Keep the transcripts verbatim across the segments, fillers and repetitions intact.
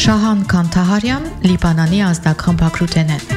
Շահան Կանթահարյան, Լիբանանի ազդակխմբակրութեն է։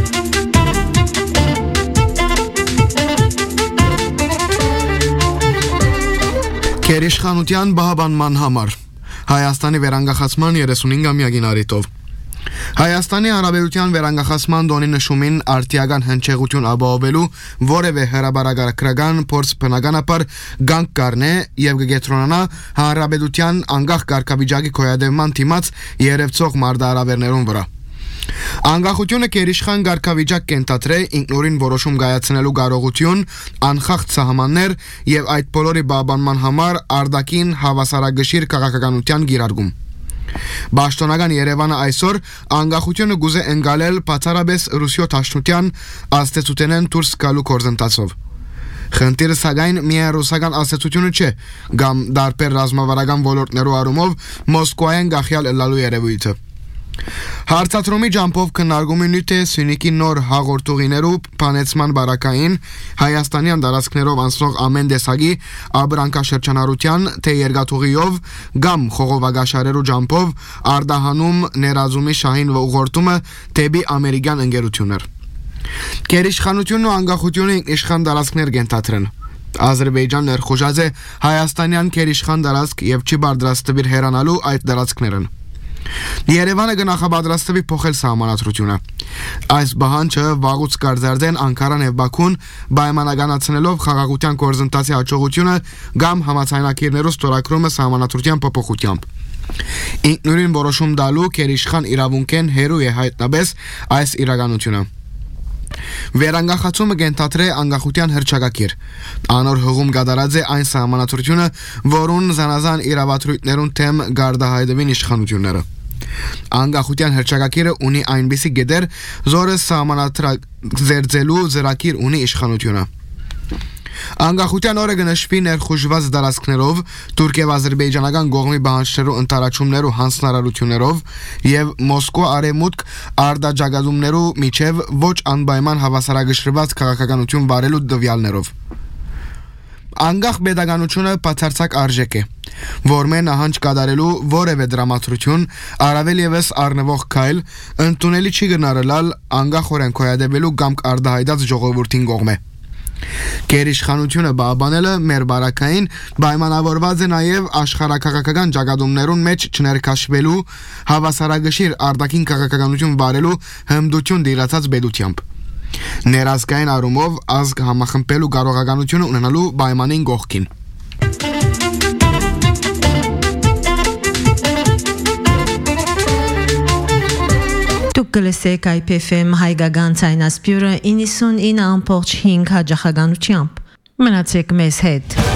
Քերիշխանության բահաբանման համար Հայաստանի վերանգախացման երեսունհինգամյակին առիթով Հայաստանի Հանրապետության վերանգախացման տոնի նշումին արտիական հնչեղություն ապահովելու որևէ հրաբարակագրական փորձ բնականաբար գանք կառնե եւ կգետրոնանա Հանրապետության անկախ կարգավիճակի գոյատևման դիմաց երևցող մարտահրավերներուն վրա։ Անկախությունը քերիշխան կարգավիճակ կենտրե ինքնուրույն որոշում կայացնելու կարողություն, անխախտ սահմաններ եւ այդ բոլորի բաբանման համար արտաքին հավասարագշիր քաղաքականության գիրարգում։ Պաշտոնական Երևանը այսօր անկախությունը գուզե ընկալել բացառապես Ռուսիո Դաշնության աստեցությունեն դուրս գալու գործընթացով։ Խնդիրը սակայն միայն ռուսական աստեցությունը չէ, կամ դարբեր ռազմավարական ոլորտներու առումով Մոսկվայեն գախյալ ըլլալու երևույթը։ Հարցատրումի ջամփով քննարկում են թե Սյունիքի նոր հաղորդուղիներու բանեցման բարակային Հայաստանյան տարածքներով անցնող ամեն տեսակի աբրանքաշրջանառության թե երկաթուղիով կամ խողովակաշարերու ջամփով արդահանում ներազումի շահին ուղղորդումը դեպի ամերիկյան ընկերություններ։ Քերիշխանությունն ու անկախությունը իշխան տարածքներ կենտրեն։ Ադրբեջանն ներխուժած է հայաստանյան քերիշխան տարածք եւ չի բարձրացտվիր հերանալու այդ տարածքներն։ Երևանը կնախապատրաստվի փոխել սահմանադրությունը։ Այս բանջը վաղուց կարձարդեն Անկարան եւ Բաքուն պայմանականացնելով խաղաղության գործընթացի հաջողությունը կամ համաձայնագիրներու ստորագրումը սահմանադրության փոփոխությամբ։ Ինքնուրույն որոշում տալու քերիշխան իրավունքեն հերու է հայտնաբես այս իրականությունը։ Վերանգախացումը կենտրե անկախության հռչակագիր։ Անոր հողում կատարած է այն սահմանադրությունը, որուն զանազան իրավադրույթներուն թեմ գարդահայտվին իշխանությունները։ Անկախության հռչակագիրը ունի այնպիսի գեդեր, զորը սահմանադրաձերձելու ծրագիր ունի իշխանությունը։ Անկախության օրը կնշվի ներխուժված տարածքներով, Թուրքիա եւ Ադրբեջանական կողմի բանջարերու ընտարացումներու հանձնարարություններով եւ Մոսկվա արևմուտք արտաջագատումներու միջև ոչ անպայման հավասարագշրված քաղաքականություն վարելու դվյալներով։ Անկախ պետականությունը բացարձակ արժեք է, որ մեն նահանջ կատարելու որևէ դրամատրություն, առավել եւս առնվող քայլ, ընդունելի չի գնարելալ անկախ օրենք հոյադեվելու կամ արտահայտած ժողովրդին կողմէ։ Քերիշխանությունը բաբանելը մեր բարակային պայմանավորված է նաև աշխարհակաղակական ճակատումներուն մեջ չներքաշվելու հավասարագշիր արտաքին քաղաքականություն վարելու հմտություն դիրացած պետությամբ։ Ներազգային առումով ազգ համախմբելու կարողականությունը ունենալու պայմանին կողքին։ Դուք գլսեք I P F M հայկական ցայնասպյուրը իննսուն ինը ամբողջ հինգ հաջախականությամբ։ Մնացեք մեզ հետ։